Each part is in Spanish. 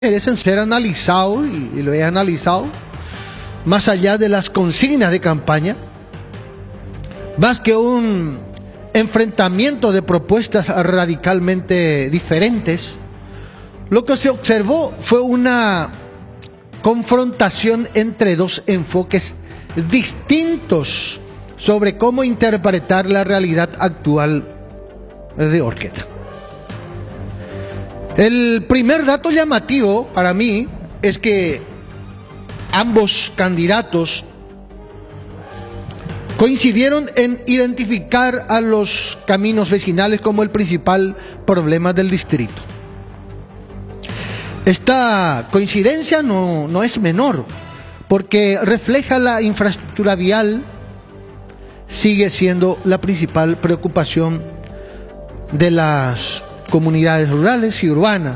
merecen ser analizados y lo he analizado más allá de las consignas de campaña, más que un enfrentamiento de propuestas radicalmente diferentes. Lo que se observó fue una confrontación entre dos enfoques distintos sobre cómo interpretar la realidad actual de Orqueta. El primer dato llamativo para mí es que ambos candidatos coincidieron en identificar a los caminos vecinales como el principal problema del distrito. Esta coincidencia no es menor, porque refleja la infraestructura vial, sigue siendo la principal preocupación de las comunidades rurales y urbanas.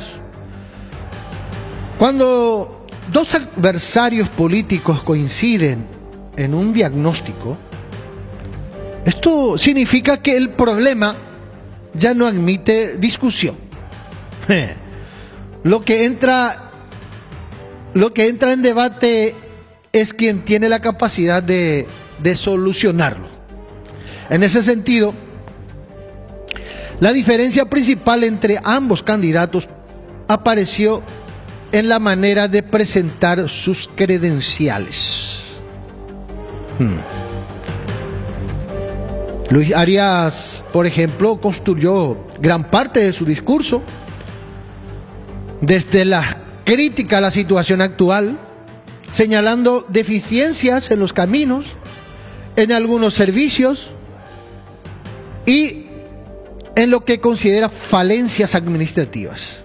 Cuando dos adversarios políticos coinciden en un diagnóstico, esto significa que el problema ya no admite discusión. Lo que entra en debate es quien tiene la capacidad de solucionarlo. En ese sentido, la diferencia principal entre ambos candidatos apareció en la manera de presentar sus credenciales. Luis Arias, por ejemplo, construyó gran parte de su discurso desde la crítica a la situación actual, señalando deficiencias en los caminos, en algunos servicios y en lo que considera falencias administrativas.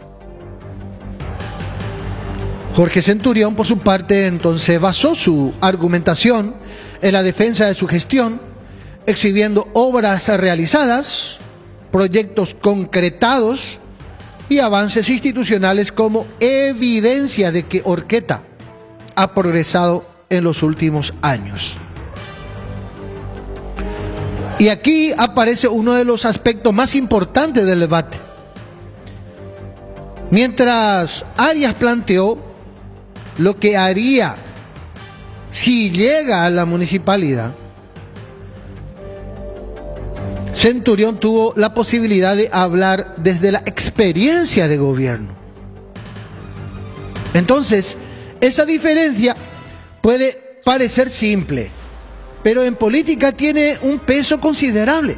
Jorge Centurión, por su parte, entonces basó su argumentación en la defensa de su gestión, exhibiendo obras realizadas, proyectos concretados y avances institucionales como evidencia de que Orqueta ha progresado en los últimos años. Y aquí aparece uno de los aspectos más importantes del debate. Mientras Arias planteó lo que haría si llega a la municipalidad, Centurión tuvo la posibilidad de hablar desde la experiencia de gobierno. Entonces, esa diferencia puede parecer simple, pero en política tiene un peso considerable.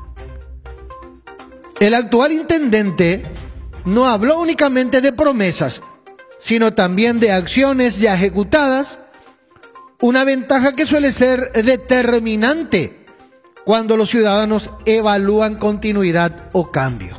El actual intendente no habló únicamente de promesas, sino también de acciones ya ejecutadas, una ventaja que suele ser determinante cuando los ciudadanos evalúan continuidad o cambio.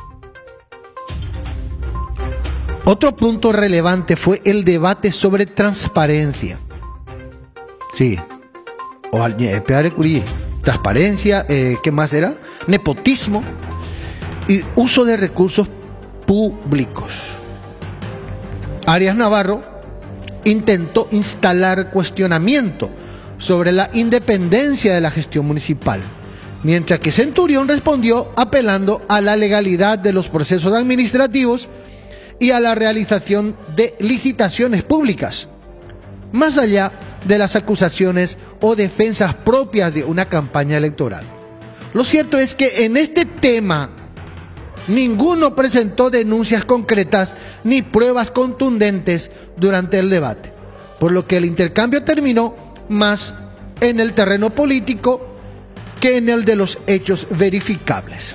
Otro punto relevante fue el debate sobre transparencia. Sí. O transparencia, ¿qué más era? Nepotismo y uso de recursos públicos. Arias Navarro intentó instalar cuestionamiento sobre la independencia de la gestión municipal, mientras que Centurión respondió apelando a la legalidad de los procesos administrativos y a la realización de licitaciones públicas, más allá de las acusaciones o defensas propias de una campaña electoral. Lo cierto es que en este tema ninguno presentó denuncias concretas ni pruebas contundentes durante el debate, por lo que el intercambio terminó más en el terreno político que en el de los hechos verificables.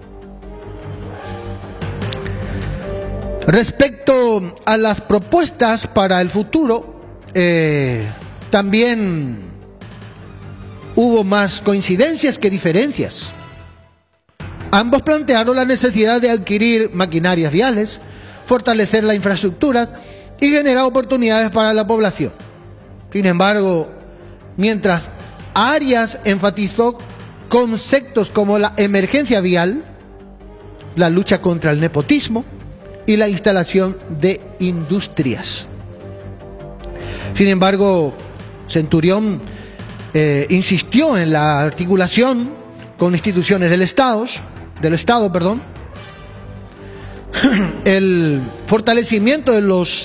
Respecto a las propuestas para el futuro, también hubo más coincidencias que diferencias. Ambos plantearon la necesidad de adquirir maquinarias viales, fortalecer la infraestructura y generar oportunidades para la población. Sin embargo, mientras Arias enfatizó conceptos como la emergencia vial, la lucha contra el nepotismo y la instalación de industrias. Sin embargo, Centurión insistió en la articulación con instituciones del Estado, el fortalecimiento de los